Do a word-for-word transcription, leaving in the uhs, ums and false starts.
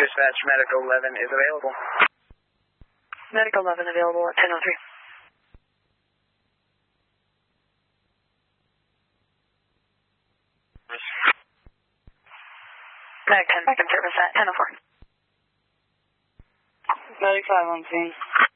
Dispatch, Medical eleven is available. Medical eleven available at ten oh three. Medic ten, back in service at ten oh four. Medic five on scene.